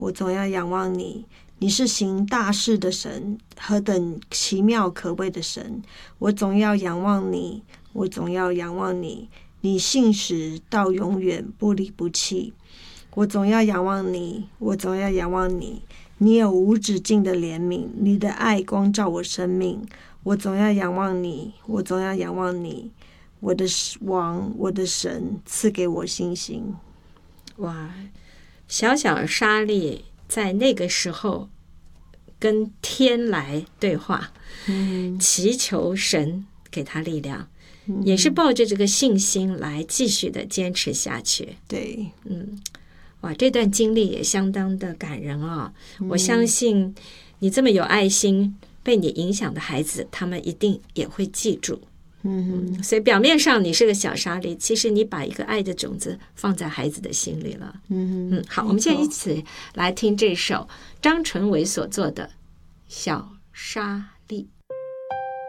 我总要仰望你。你是行大事的神，何等奇妙可畏的神！我总要仰望你，我总要仰望你。你信实到永远，不离不弃。我总要仰望你，我总要仰望你。你有无止境的怜悯，你的爱光照我生命。我总要仰望你，我总要仰望你。我的王，我的神，赐给我信心。 哇，小小沙利在那个时候跟天来对话，祈求神给他力量，也是抱着这个信心来继续的坚持下去。 对， 哇，这段经历也相当的感人啊！我相信你这么有爱心，被你影响的孩子，他们一定也会记住。所以表面上你是个小沙粒，其实你把一个爱的种子放在孩子的心里了。好，我们现在一起来听这首张纯伟所作的《小沙粒》。